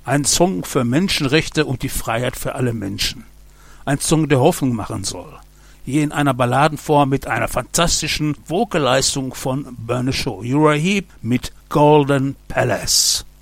Ein Song für Menschenrechte und die Freiheit für alle Menschen. Ein Song, der Hoffnung machen soll. Hier in einer Balladenform mit einer fantastischen Vocalleistung von Bernie Shaw. Uriah Heep mit Golden Palace.